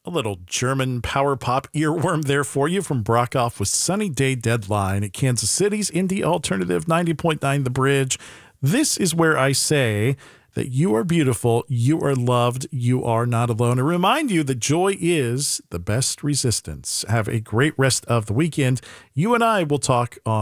A little German power pop earworm there for you from Brockhoff with Sunny Day Deadline at Kansas City's Indie Alternative 90.9 The Bridge. This is where I say that you are beautiful, you are loved, you are not alone. And remind you that joy is the best resistance. Have a great rest of the weekend. You and I will talk on